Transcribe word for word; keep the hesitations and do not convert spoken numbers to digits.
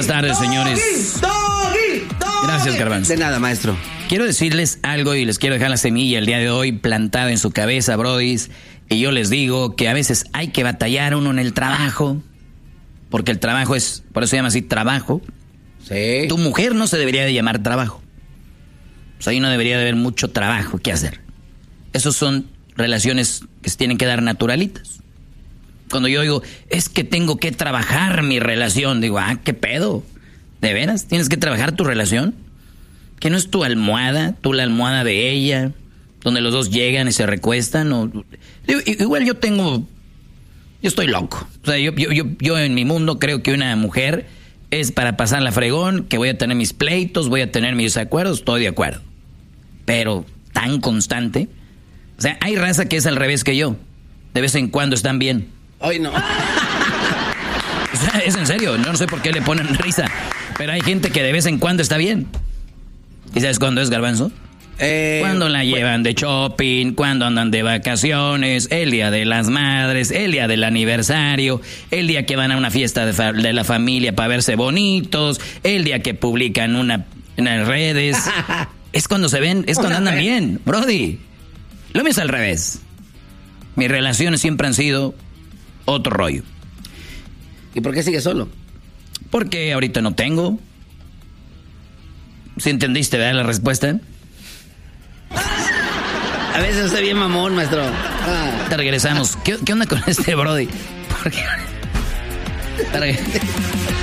Buenas tardes, señores. Gracias, Garbanzo. De nada, maestro. Quiero decirles algo y les quiero dejar la semilla el día de hoy plantada en su cabeza, brodis. Y yo les digo que a veces hay que batallar uno en el trabajo. Porque el trabajo es, por eso se llama así, trabajo. Sí. Tu mujer no se debería de llamar trabajo. Pues ahí no debería de haber mucho trabajo que hacer. Esos son relaciones que se tienen que dar naturalitas. Cuando yo digo, es que tengo que trabajar mi relación, digo, ah, ¿qué pedo? ¿De veras? ¿Tienes que trabajar tu relación? ¿Que no es tu almohada, tú la almohada de ella, donde los dos llegan y se recuestan? O, digo, igual yo tengo, yo estoy loco. O sea, yo, yo, yo, yo en mi mundo creo que una mujer es para pasarla fregón, que voy a tener mis pleitos, voy a tener mis acuerdos, estoy de acuerdo. Pero tan constante. O sea, hay raza que es al revés que yo. De vez en cuando están bien. Ay, no. O sea, es en serio, no sé por qué le ponen risa. Pero hay gente que de vez en cuando está bien. ¿Y sabes cuándo es, Garbanzo? Eh, cuando la bueno. llevan de shopping, cuando andan de vacaciones, el día de las madres, el día del aniversario, el día que van a una fiesta de, fa- de la familia para verse bonitos, el día que publican una en las redes. Es cuando se ven, es cuando andan bien, brody. Lo mismo es al revés. Mis relaciones siempre han sido otro rollo. ¿Y por qué sigue solo? Porque ahorita no tengo. ¿Sí entendiste, verdad, la respuesta? A veces soy bien mamón, maestro. Ah. Te regresamos. ¿Qué, qué onda con este brody? Porque... Para que-